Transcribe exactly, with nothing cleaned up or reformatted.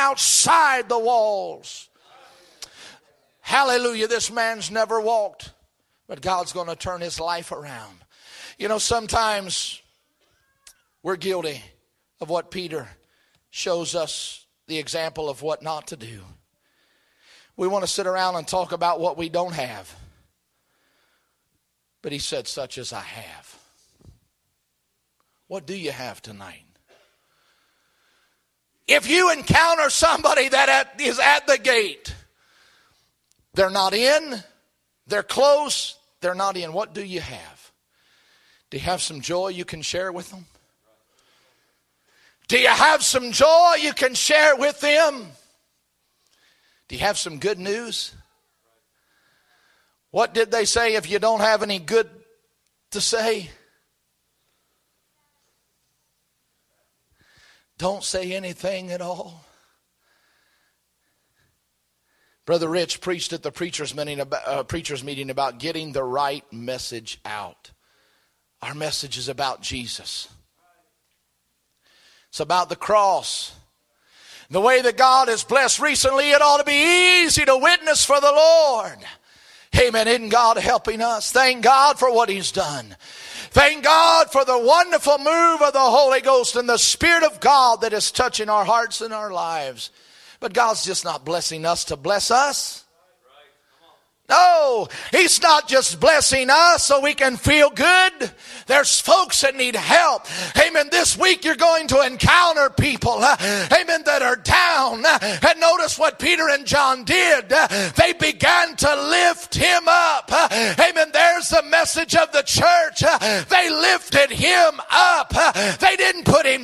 outside the walls. Hallelujah. This man's never walked, but God's going to turn his life around. You know, sometimes we're guilty of what Peter shows us the example of what not to do. We want to sit around and talk about what we don't have. But he said, such as I have. What do you have tonight? If you encounter somebody that is at the gate, they're not in, they're close, they're not in, what do you have? Do you have some joy you can share with them? Do you have some joy you can share with them? Do you have some good news? What did they say if you don't have any good to say? Don't say anything at all. Brother Rich preached at the preacher's meeting about, uh, preacher's meeting about getting the right message out. Our message is about Jesus. It's about the cross. The way that God has blessed recently, it ought to be easy to witness for the Lord. Amen. Isn't God helping us? Thank God for what He's done. Thank God for the wonderful move of the Holy Ghost and the Spirit of God that is touching our hearts and our lives. But God's just not blessing us to bless us. No, He's not just blessing us so we can feel good. There's folks that need help. Amen. This week you're going to encounter people, uh, amen, that are down. Uh, and notice what Peter and John did. Uh, they began to lift him up. Uh, amen. There's the message of the church. Uh, they lifted him up. Uh, they didn't put him